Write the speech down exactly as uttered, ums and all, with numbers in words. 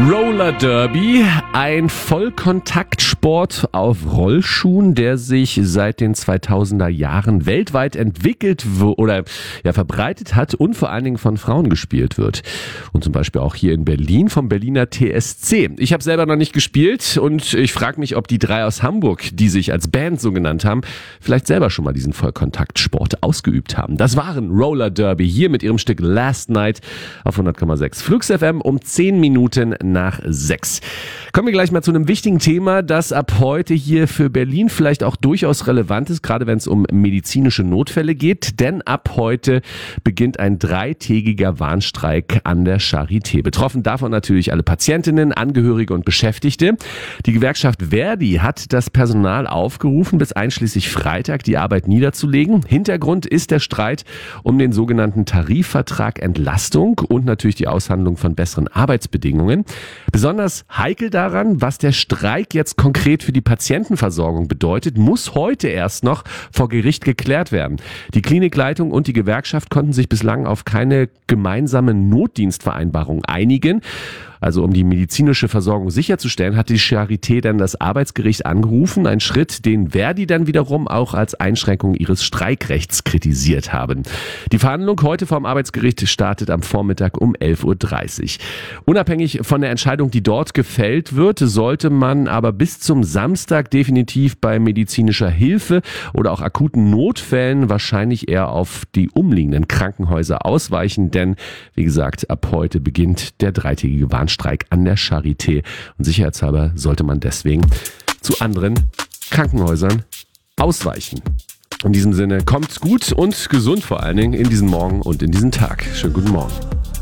Roller Derby, ein Vollkontaktsport auf Rollschuhen, der sich seit den zweitausender Jahren weltweit entwickelt w- oder ja, verbreitet hat und vor allen Dingen von Frauen gespielt wird. Und zum Beispiel auch hier in Berlin vom Berliner T S C. Ich habe selber noch nicht gespielt und ich frage mich, ob die drei aus Hamburg, die sich als Band so genannt haben, vielleicht selber schon mal diesen Vollkontaktsport ausgeübt haben. Das waren Roller Derby hier mit ihrem Stück Last Night auf hundert Komma sechs Flux F M um zehn Minuten nach sechs. Kommen wir gleich mal zu einem wichtigen Thema, das ab heute hier für Berlin vielleicht auch durchaus relevant ist, gerade wenn es um medizinische Notfälle geht, denn ab heute beginnt ein dreitägiger Warnstreik an der Charité. Betroffen davon natürlich alle Patientinnen, Angehörige und Beschäftigte. Die Gewerkschaft Verdi hat das Personal aufgerufen, bis einschließlich Freitag die Arbeit niederzulegen. Hintergrund ist der Streit um den sogenannten Tarifvertrag Entlastung und natürlich die Aushandlung von besseren Arbeitsbedingungen. Besonders heikel daran, was der Streik jetzt konkret für die Patientenversorgung bedeutet, muss heute erst noch vor Gericht geklärt werden. Die Klinikleitung und die Gewerkschaft konnten sich bislang auf keine gemeinsame Notdienstvereinbarung einigen. Also um die medizinische Versorgung sicherzustellen, hat die Charité dann das Arbeitsgericht angerufen. Ein Schritt, den Verdi dann wiederum auch als Einschränkung ihres Streikrechts kritisiert haben. Die Verhandlung heute vom Arbeitsgericht startet am Vormittag um elf Uhr dreißig. Unabhängig von der Entscheidung, die dort gefällt wird, sollte man aber bis zum Samstag definitiv bei medizinischer Hilfe oder auch akuten Notfällen wahrscheinlich eher auf die umliegenden Krankenhäuser ausweichen, denn wie gesagt, ab heute beginnt der dreitägige Warnstreik an der Charité und sicherheitshalber sollte man deswegen zu anderen Krankenhäusern ausweichen. In diesem Sinne, kommt's gut und gesund vor allen Dingen in diesen Morgen und in diesen Tag. Schönen guten Morgen.